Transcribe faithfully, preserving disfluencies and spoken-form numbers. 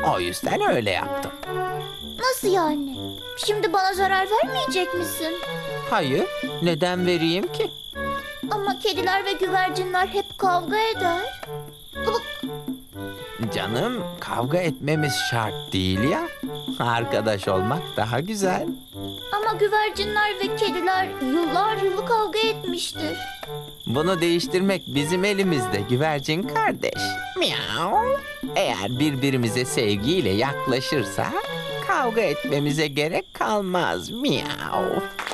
O yüzden öyle yaptım. Nasıl yani? Şimdi bana zarar vermeyecek misin? Hayır, neden vereyim ki? Ama kediler ve güvercinler hep kavga eder. Bık, Canım, kavga etmemiz şart değil ya. Arkadaş olmak daha güzel. ama güvercinler ve kediler yıllar yılı kavga etmiştir. Bunu değiştirmek bizim elimizde güvercin kardeş. Miau. Eğer birbirimize sevgiyle yaklaşırsak kavga etmemize gerek kalmaz. Miau.